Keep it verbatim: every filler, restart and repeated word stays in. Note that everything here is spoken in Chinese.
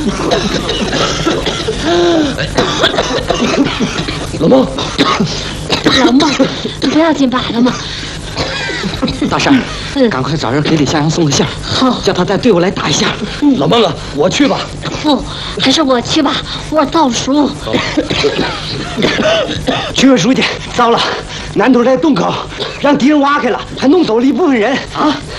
老孟， 老孟，你不要紧吧，老孟。 大山，嗯，赶快找人给李向阳送个信儿， 好， 叫他带队伍来打一下。 嗯、 老孟啊，我去吧。 不，还是我去吧，我倒数。 区委书记，糟了，南头在洞口让敌人挖开了，还弄走了一部分人啊！